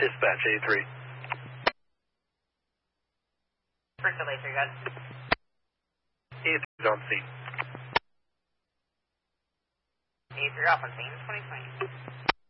Dispatch A3. Bristol A3, got it. A3 is on scene. A3 off on scene, 2020.